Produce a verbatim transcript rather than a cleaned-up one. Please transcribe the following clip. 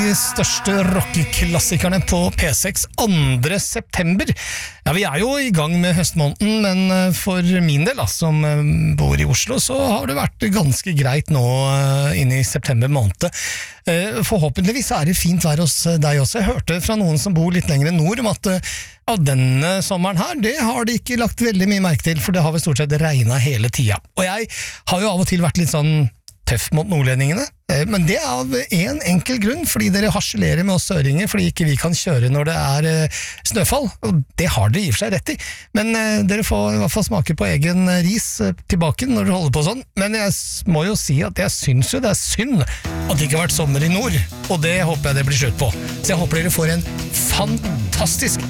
De største rockeklassikerne på P seks andre september. Ja, vi er jo i gang med høstmåneden, men for min del, da, som bor i Oslo, så har det vært ganske greit nå inne i september måned. Forhåpentligvis er det fint vær hos deg også. Jeg hørte fra noen som bor litt lenger nord om at ja, denne sommeren her, det har de ikke lagt veldig mye merke til, for det har vel stort sett regnet hele tida. Og jeg har jo av og til vært litt sånn tøff mot nordlendingene, men det er av en enkel grunn, fordi dere harselerer med oss søringer, fordi ikke vi kan kjøre når det er snøfall, og det har dere i og for seg rett i, men dere får i hvert fall smake på egen ris tilbake når dere holder på sånn, men jeg må jo si at jeg syns jo det er synd at det ikke har vært sommer i nord, og det håper jeg det blir slutt på, så jeg håper dere får en fantastisk